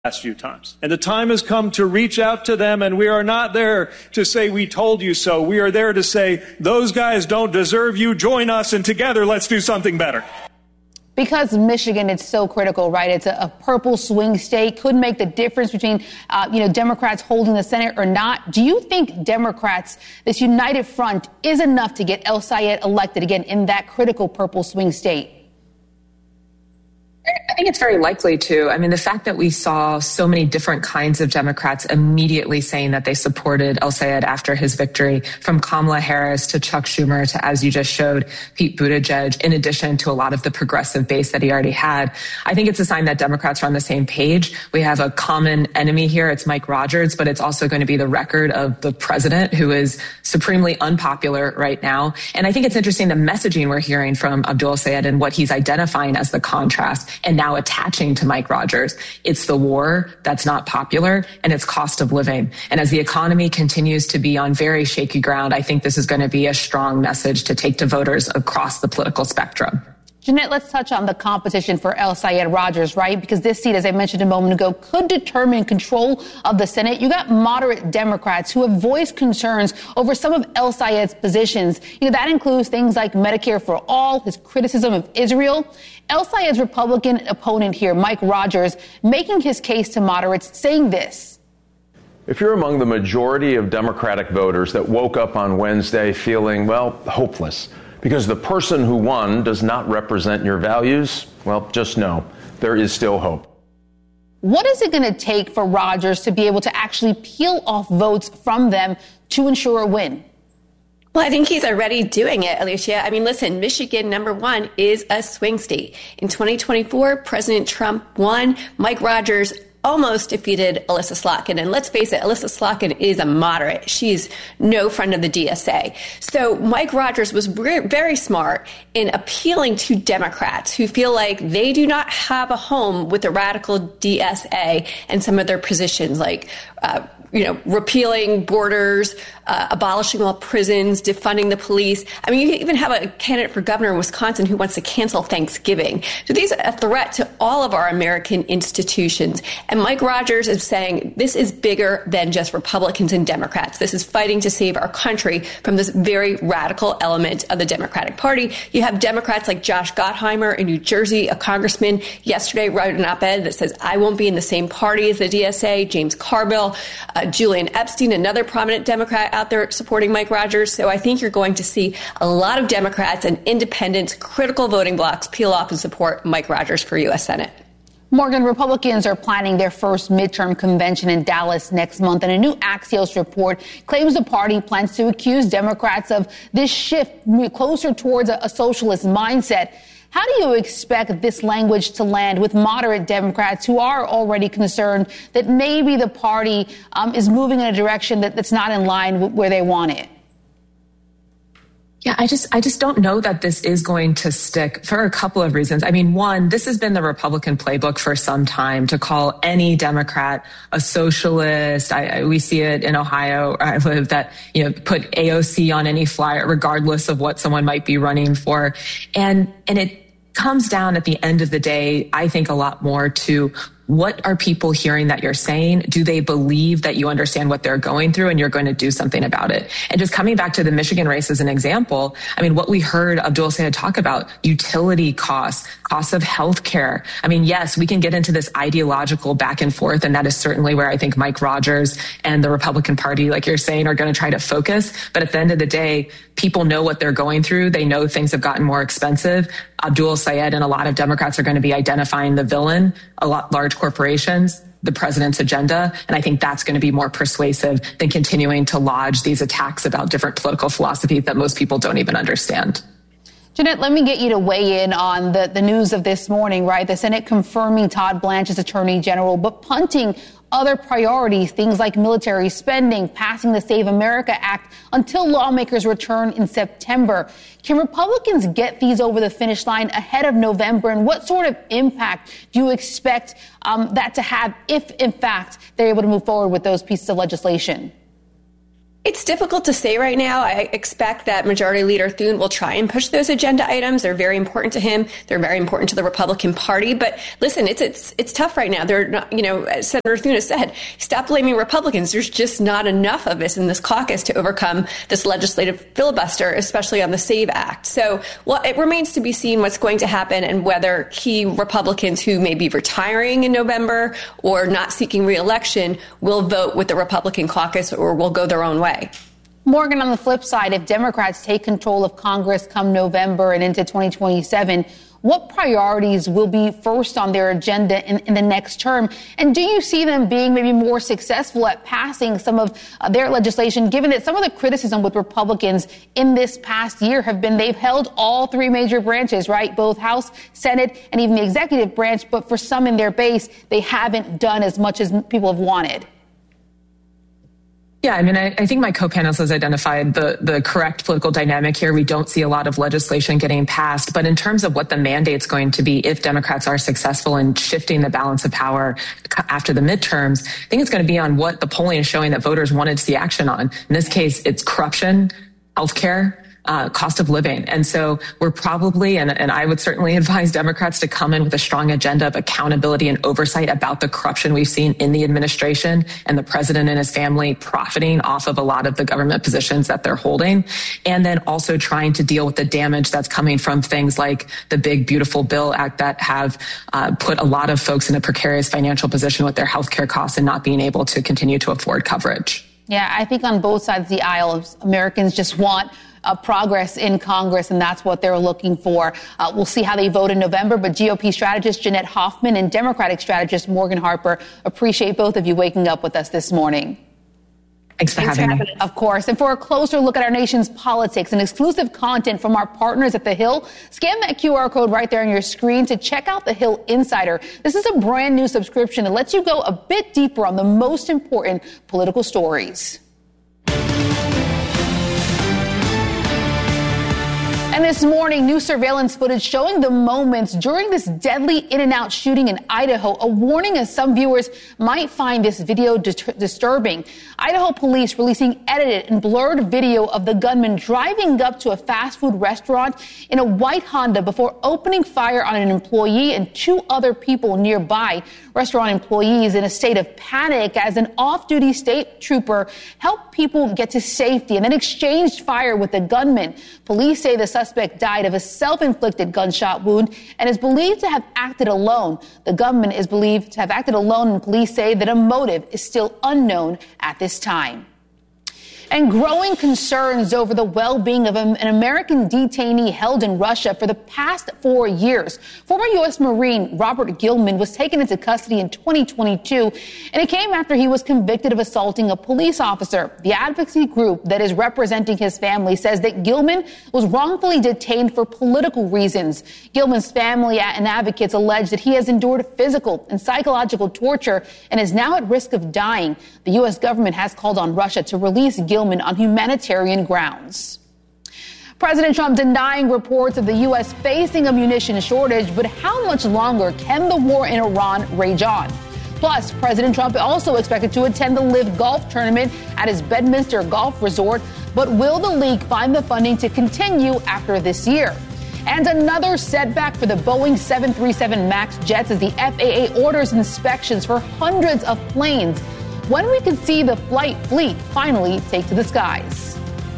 last few times. And the time has come to reach out to them, and we are not there to say we told you so. We are there to say those guys don't deserve you. Join us, and together let's do something better. Because Michigan is so critical, right? It's a purple swing state, could make the difference between, Democrats holding the Senate or not. Do you think Democrats, this united front, is enough to get El Sayed elected again in that critical purple swing state? I think it's very likely to. I mean, the fact that we saw so many different kinds of Democrats immediately saying that they supported El Sayed after his victory, from Kamala Harris to Chuck Schumer to, as you just showed, Pete Buttigieg, in addition to a lot of the progressive base that he already had. I think it's a sign that Democrats are on the same page. We have a common enemy here. It's Mike Rogers, but it's also going to be the record of the president, who is supremely unpopular right now. And I think it's interesting the messaging we're hearing from Abdul Sayed and what he's identifying as the contrast and now attaching to Mike Rogers. It's the war that's not popular, and it's cost of living. And as the economy continues to be on very shaky ground, I think this is going to be a strong message to take to voters across the political spectrum. Jeanette, let's touch on the competition for El Sayed Rogers, right? Because this seat, as I mentioned a moment ago, could determine control of the Senate. You got moderate Democrats who have voiced concerns over some of El Sayed's positions. That includes things like Medicare for All, his criticism of Israel. El Sayed's Republican opponent here, Mike Rogers, making his case to moderates, saying this. If you're among the majority of Democratic voters that woke up on Wednesday feeling, hopeless, because the person who won does not represent your values, just know there is still hope. What is it going to take for Rogers to be able to actually peel off votes from them to ensure a win? Well, I think he's already doing it, Alicia. I mean, listen, Michigan, number one, is a swing state. In 2024, President Trump won. Mike Rogers almost defeated Elissa Slotkin. And let's face it, Elissa Slotkin is a moderate. She's no friend of the DSA. So Mike Rogers was very smart in appealing to Democrats who feel like they do not have a home with the radical DSA and some of their positions, like repealing borders, abolishing all prisons, defunding the police. I mean, you even have a candidate for governor in Wisconsin who wants to cancel Thanksgiving. So these are a threat to all of our American institutions. And Mike Rogers is saying this is bigger than just Republicans and Democrats. This is fighting to save our country from this very radical element of the Democratic Party. You have Democrats like Josh Gottheimer in New Jersey, a congressman, yesterday wrote an op-ed that says, I won't be in the same party as the DSA. James Carville, Julian Epstein, another prominent Democrat out there supporting Mike Rogers. So I think you're going to see a lot of Democrats and independents, critical voting blocs, peel off and support Mike Rogers for U.S. Senate. Morgan, Republicans are planning their first midterm convention in Dallas next month, and a new Axios report claims the party plans to accuse Democrats of this shift closer towards a socialist mindset. How do you expect this language to land with moderate Democrats who are already concerned that maybe the party is moving in a direction that's not in line with where they want it? Yeah, I just don't know that this is going to stick for a couple of reasons. I mean, one, this has been the Republican playbook for some time to call any Democrat a socialist. We see it in Ohio, where I live, that, put AOC on any flyer, regardless of what someone might be running for. And it comes down at the end of the day, I think, a lot more to what are people hearing that you're saying? Do they believe that you understand what they're going through and you're going to do something about it? And just coming back to the Michigan race as an example, I mean, what we heard Abdul Sayed talk about, utility costs of healthcare. I mean, yes, we can get into this ideological back and forth, and that is certainly where I think Mike Rogers and the Republican Party, like you're saying, are going to try to focus. But at the end of the day, people know what they're going through. They know things have gotten more expensive. Abdul Sayed and a lot of Democrats are going to be identifying the villain, large corporations, the president's agenda. And I think that's going to be more persuasive than continuing to lodge these attacks about different political philosophies that most people don't even understand. Jeanette, let me get you to weigh in on the news of this morning, right? The Senate confirming Todd Blanche as Attorney General, but punting other priorities, things like military spending, passing the Save America Act until lawmakers return in September. Can Republicans get these over the finish line ahead of November? And what sort of impact do you expect that to have if, in fact, they're able to move forward with those pieces of legislation? It's difficult to say right now. I expect that Majority Leader Thune will try and push those agenda items. They're very important to him. They're very important to the Republican Party. But listen, it's tough right now. They're not, as Senator Thune has said, stop blaming Republicans. There's just not enough of us in this caucus to overcome this legislative filibuster, especially on the SAVE Act. So, it remains to be seen what's going to happen and whether key Republicans who may be retiring in November or not seeking re-election will vote with the Republican caucus or will go their own way. Morgan, on the flip side, if Democrats take control of Congress come November and into 2027, what priorities will be first on their agenda in the next term? And do you see them being maybe more successful at passing some of their legislation, given that some of the criticism with Republicans in this past year have been they've held all three major branches, right? Both House, Senate, and even the executive branch. But for some in their base, they haven't done as much as people have wanted. Yeah, I think my co-panelist has identified the correct political dynamic here. We don't see a lot of legislation getting passed. But in terms of what the mandate's going to be, if Democrats are successful in shifting the balance of power after the midterms, I think it's going to be on what the polling is showing that voters wanted to see action on. In this case, it's corruption, healthcare, cost of living. And so we're probably, and I would certainly advise Democrats to come in with a strong agenda of accountability and oversight about the corruption we've seen in the administration and the president and his family profiting off of a lot of the government positions that they're holding. And then also trying to deal with the damage that's coming from things like the Big Beautiful Bill Act that have put a lot of folks in a precarious financial position with their healthcare costs and not being able to continue to afford coverage. Yeah, I think on both sides of the aisle, Americans just want progress in Congress, and that's what they're looking for. We'll see how they vote in November, but GOP strategist Jeanette Hoffman and Democratic strategist Morgan Harper, appreciate both of you waking up with us this morning. Thanks for having me. Of course. And for a closer look at our nation's politics and exclusive content from our partners at The Hill, scan that QR code right there on your screen to check out The Hill Insider. This is a brand new subscription that lets you go a bit deeper on the most important political stories. And this morning, new surveillance footage showing the moments during this deadly In-N-Out shooting in Idaho. A warning as some viewers might find this video disturbing. Idaho police releasing edited and blurred video of the gunman driving up to a fast food restaurant in a white Honda before opening fire on an employee and two other people nearby. Restaurant employees in a state of panic as an off-duty state trooper helped people get to safety and then exchanged fire with the gunman. Police say the suspect died of a self-inflicted gunshot wound and is believed to have acted alone. The gunman is believed to have acted alone, and police say that a motive is still unknown at this time. And growing concerns over the well-being of an American detainee held in Russia for the past 4 years. Former U.S. Marine Robert Gilman was taken into custody in 2022, and it came after he was convicted of assaulting a police officer. The advocacy group that is representing his family says that Gilman was wrongfully detained for political reasons. Gilman's family and advocates allege that he has endured physical and psychological torture and is now at risk of dying. The U.S. government has called on Russia to release Gilman on humanitarian grounds. President Trump denying reports of the U.S. facing a munitions shortage, but how much longer can the war in Iran rage on? Plus, President Trump also expected to attend the LIV Golf Tournament at his Bedminster Golf Resort, but will the league find the funding to continue after this year? And another setback for the Boeing 737 MAX jets as the FAA orders inspections for hundreds of planes. When we can see the flight fleet finally take to the skies.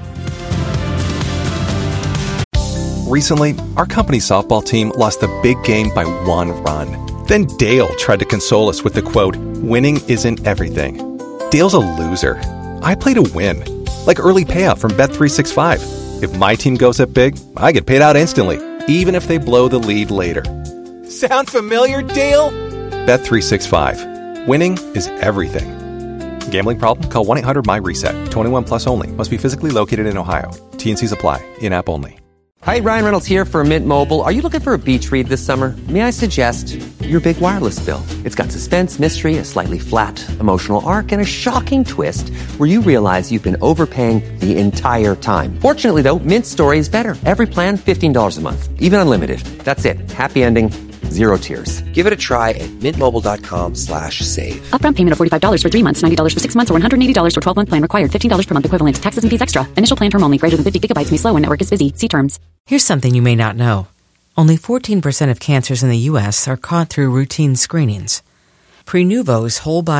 Recently, our company's softball team lost the big game by 1 run. Then Dale tried to console us with the quote, "Winning isn't everything." Dale's a loser. I play to win. Like early payout from Bet365. If my team goes up big, I get paid out instantly, even if they blow the lead later. Sound familiar, Dale? Bet365. Winning is everything. Gambling problem? Call 1-800-MY-RESET. 21 plus only. Must be physically located in Ohio. T&Cs apply. In-app only. Hi, Ryan Reynolds here for Mint Mobile. Are you looking for a beach read this summer? May I suggest your big wireless bill? It's got suspense, mystery, a slightly flat, emotional arc, and a shocking twist where you realize you've been overpaying the entire time. Fortunately, though, Mint's story is better. Every plan, $15 a month. Even unlimited. That's it. Happy ending. Zero tiers. Give it a try at mintmobile.com/save. Upfront payment of $45 for 3 months, $90 for 6 months, or $180 for 12-month plan required. $15 per month equivalent. Taxes and fees extra. Initial plan term only. Greater than 50 gigabytes may slow when network is busy. See terms. Here's something you may not know. Only 14% of cancers in the U.S. are caught through routine screenings. Prenuvo's whole body